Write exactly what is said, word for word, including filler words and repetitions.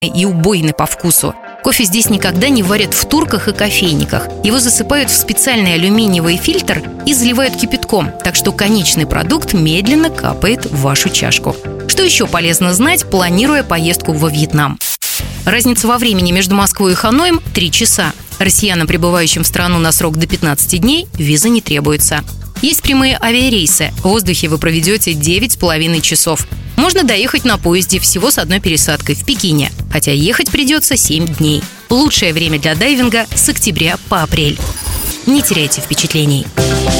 и убойный по вкусу. Кофе здесь никогда не варят в турках и кофейниках. Его засыпают в специальный алюминиевый фильтр и заливают кипятком, так что конечный продукт медленно капает в вашу чашку. Что еще полезно знать, планируя поездку во Вьетнам? Разница во времени между Москвой и Ханоем – три часа. Россиянам, прибывающим в страну на срок до пятнадцати дней, виза не требуется. Есть прямые авиарейсы. В воздухе вы проведете девять с половиной часов. Можно доехать на поезде всего с одной пересадкой в Пекине, хотя ехать придется семь дней. Лучшее время для дайвинга с октября по апрель. Не теряйте впечатлений.